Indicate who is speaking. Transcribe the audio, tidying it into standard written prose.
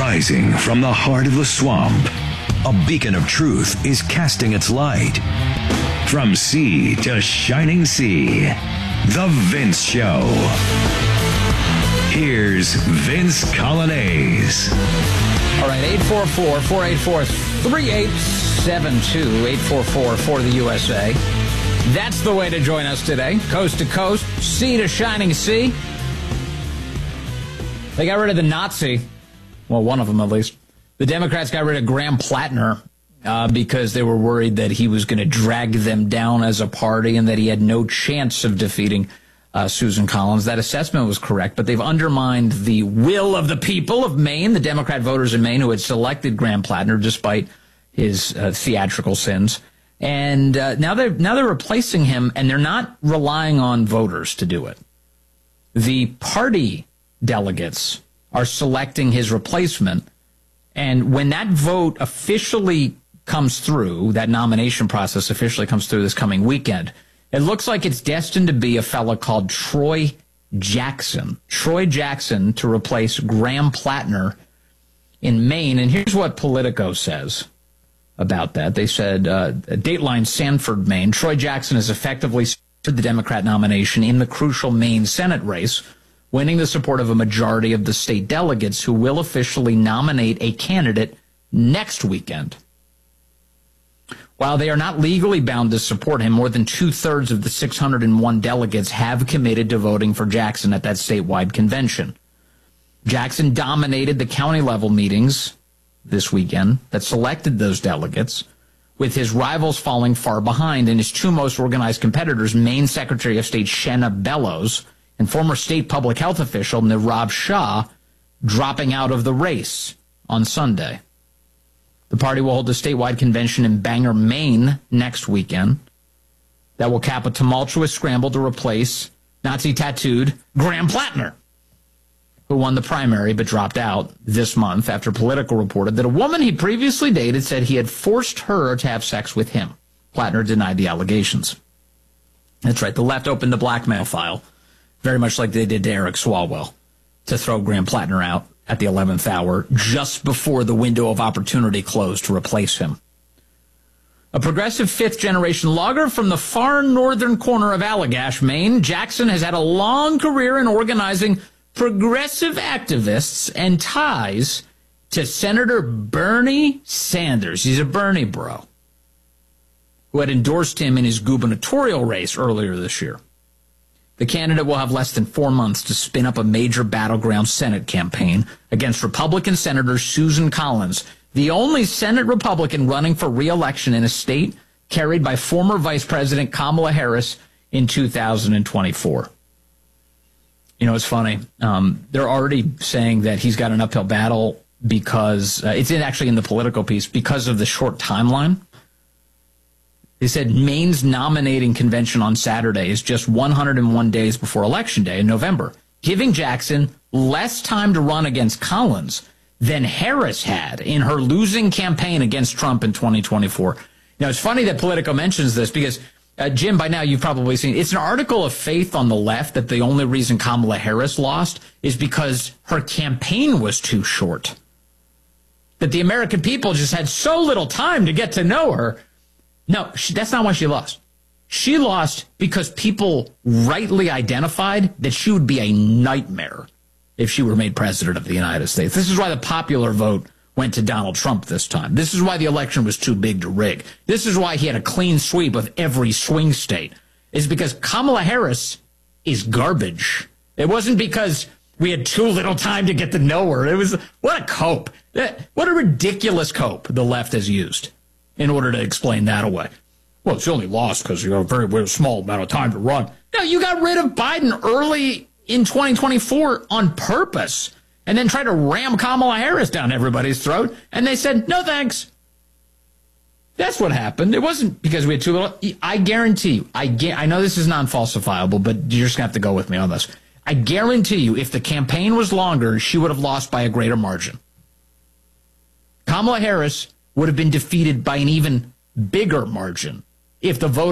Speaker 1: Rising from the heart of the swamp, a beacon of truth is casting its light. From sea to shining sea, The Vince Show. Here's Vince Coglianese.
Speaker 2: All right, 844-484-3872, 844 for the USA. That's the way to join us today. Coast to coast, sea to shining sea. They got rid of the Nazi. Well, one of them at least. The Democrats got rid of Graham Plattner because they were worried that he was going to drag them down as a party and that he had no chance of defeating Susan Collins. That assessment was correct, but they've undermined the will of the people of Maine, the Democrat voters in Maine who had selected Graham Plattner despite his theatrical sins. And now they're replacing him, and they're not relying on voters to do it. The party delegates are selecting his replacement, and when that vote officially comes through, that nomination process officially comes through this coming weekend, it looks like it's destined to be a fella called Troy Jackson. Troy Jackson to replace Graham Plattner in Maine. And here's what Politico says about that. They said, Dateline Sanford, Maine, Troy Jackson has effectively secured the Democrat nomination in the crucial Maine Senate race, winning the support of a majority of the state delegates who will officially nominate a candidate next weekend. While they are not legally bound to support him, more than two-thirds of the 601 delegates have committed to voting for Jackson at that statewide convention. Jackson dominated the county-level meetings this weekend that selected those delegates, with his rivals falling far behind, and his two most organized competitors, Maine Secretary of State Shenna Bellows and former state public health official Nirav Shah, dropping out of the race on Sunday. The party will hold a statewide convention in Bangor, Maine next weekend that will cap a tumultuous scramble to replace Nazi-tattooed Graham Plattner, who won the primary but dropped out this month after Politico reported that a woman he previously dated said he had forced her to have sex with him. Plattner denied the allegations. That's right, the left opened the blackmail file, very much like they did to Eric Swalwell, to throw Graham Plattner out at the 11th hour, just before the window of opportunity closed to replace him. A progressive fifth-generation logger from the far northern corner of Allagash, Maine, Jackson has had a long career in organizing progressive activists and ties to Senator Bernie Sanders. He's a Bernie bro, who had endorsed him in his gubernatorial race earlier this year. The candidate will have less than 4 months to spin up a major battleground Senate campaign against Republican Senator Susan Collins, the only Senate Republican running for re-election in a state carried by former Vice President Kamala Harris in 2024. You know, it's funny. They're already saying that he's got an uphill battle because it's actually in the Politico piece because of the short timeline. They said Maine's nominating convention on Saturday is just 101 days before Election Day in November, giving Jackson less time to run against Collins than Harris had in her losing campaign against Trump in 2024. Now, it's funny that Politico mentions this because, Jim, by now you've probably seen it's an article of faith on the left that the only reason Kamala Harris lost is because her campaign was too short, that the American people just had so little time to get to know her. No, that's not why she lost. She lost because people rightly identified that she would be a nightmare if she were made president of the United States. This is why the popular vote went to Donald Trump this time. This is why the election was too big to rig. This is why he had a clean sweep of every swing state. It's because Kamala Harris is garbage. It wasn't because we had too little time to get to know her. It was, what a cope. What a ridiculous cope the left has used in order to explain that away. Well, she only lost because you have a very small amount of time to run. No, you got rid of Biden early in 2024 on purpose and then tried to ram Kamala Harris down everybody's throat, and they said, no thanks. That's what happened. It wasn't because we had too little. I guarantee you, I know this is non-falsifiable, but you're just going to have to go with me on this. I guarantee you, if the campaign was longer, she would have lost by a greater margin. Kamala Harris would have been defeated by an even bigger margin if the vote